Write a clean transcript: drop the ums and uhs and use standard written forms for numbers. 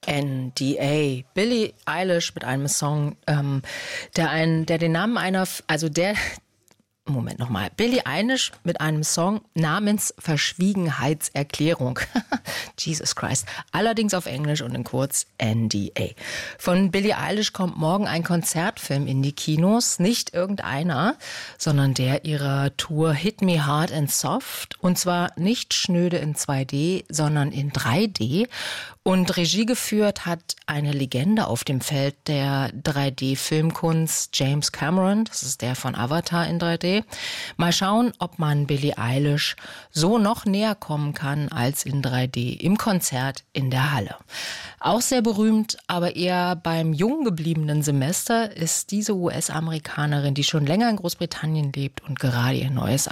NDA. Billie Eilish mit einem Song, der den Namen Billie Eilish mit einem Song namens Verschwiegenheitserklärung. Jesus Christ. Allerdings auf Englisch und in kurz NDA. Von Billie Eilish kommt morgen ein Konzertfilm in die Kinos. Nicht irgendeiner, sondern der ihrer Tour Hit Me Hard and Soft. Und zwar nicht schnöde in 2D, sondern in 3D. Und Regie geführt hat eine Legende auf dem Feld der 3D-Filmkunst, James Cameron. Das ist der von Avatar in 3D. Mal schauen, ob man Billie Eilish so noch näher kommen kann als in 3D im Konzert in der Halle. Auch sehr berühmt, aber eher beim jung gebliebenen Semester ist diese US-Amerikanerin, die schon länger in Großbritannien lebt und gerade ihr neues